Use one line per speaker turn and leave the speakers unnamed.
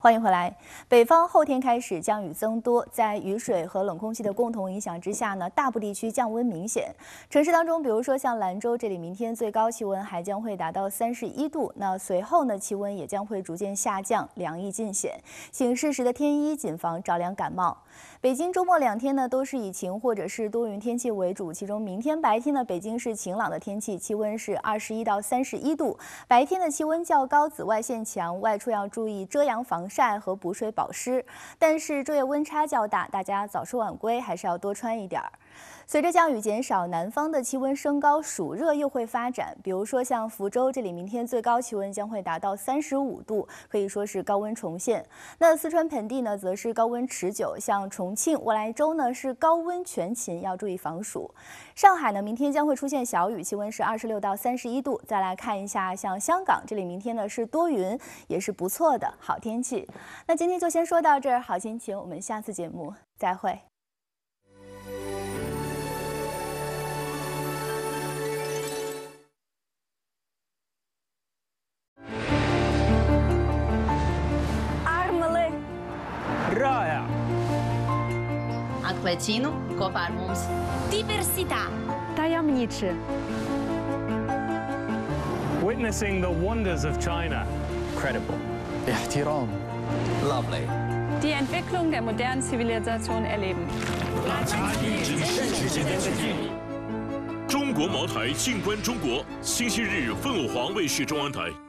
欢迎回来。北方后天开始降雨增多，在雨水和冷空气的共同影响之下呢，大部地区降温明显。城市当中，比如说像兰州这里，明天最高气温还将会达到31度。那随后呢，气温也将会逐渐下降，凉意尽显。请适时的添衣，谨防着凉感冒。北京周末2天呢，都是以晴或者是多云天气为主。其中明天白天呢，北京是晴朗的天气，气温是21到31度。白天的气温较高，紫外线强，外出要注意遮阳防晒和补水保湿。但是昼夜温差较大，大家早出晚归还是要多穿一点儿。随着降雨减少，南方的气温升高，暑热又会发展。比如说像福州这里，明天最高气温将会达到35度，可以说是高温重现。那四川盆地呢，则是高温持久，像重庆、沃莱州呢是高温全勤，要注意防暑。上海呢，明天将会出现小雨，气温是26到31度。再来看一下，像香港这里，明天呢是多云，也是不错的好天气。那今天就先说到这儿，好心情，我们下次节目再会。
رائع.
Acquaccino, Cofarmums.
Diversità.
Tajemniczy.
Witnessing the wonders of China.
Credible.
احترام.
Lovely.
Die Entwicklung der modernen Zivilisation erleben.
中国茅台静观中国，星期日凤凰卫视中央台。